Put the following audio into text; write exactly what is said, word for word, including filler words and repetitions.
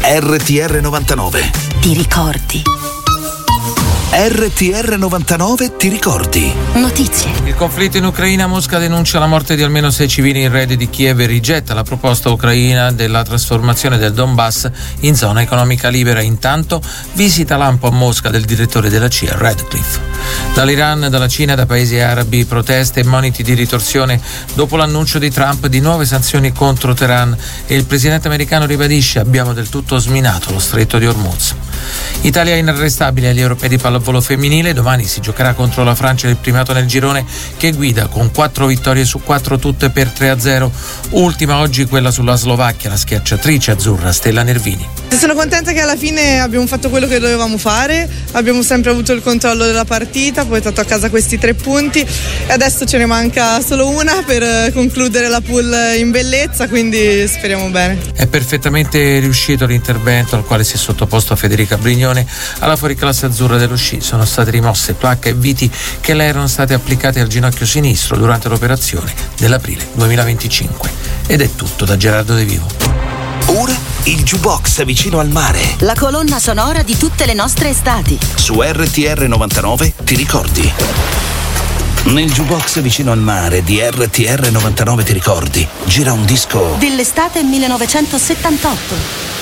R T R novantanove. Ti ricordi? R T R novantanove ti ricordi? Notizie. Il conflitto in Ucraina, Mosca denuncia la morte di almeno sei civili in rete di Kiev e rigetta la proposta ucraina della trasformazione del Donbass in zona economica libera. Intanto visita lampo a Mosca del direttore della C I A Radcliffe. Dall'Iran, dalla Cina, da paesi arabi, proteste e moniti di ritorsione dopo l'annuncio di Trump di nuove sanzioni contro Teheran, e il presidente americano ribadisce: abbiamo del tutto sminato lo stretto di Hormuz. Italia inarrestabile agli europei di pallavolo femminile. Domani si giocherà contro la Francia del primato nel girone, che guida con quattro vittorie su quattro, tutte per tre a zero. Ultima oggi quella sulla Slovacchia, la schiacciatrice azzurra Stella Nervini. Sono contenta che alla fine abbiamo fatto quello che dovevamo fare, abbiamo sempre avuto il controllo della partita, poi portato a casa questi tre punti e adesso ce ne manca solo una per concludere la pool in bellezza, quindi speriamo bene. È perfettamente riuscito l'intervento al quale si è sottoposto Federica Brignone alla fuoriclasse azzurra dello sci. Sono state rimosse placca e viti che le erano state applicate al ginocchio sinistro durante l'operazione dell'aprile duemilaventicinque. Ed è tutto da Gerardo De Vivo. Ora il jukebox vicino al mare. La colonna sonora di tutte le nostre estati. Su R T R novantanove ti ricordi? Nel jukebox vicino al mare di R T R novantanove ti ricordi gira un disco dell'estate millenovecentosettantotto.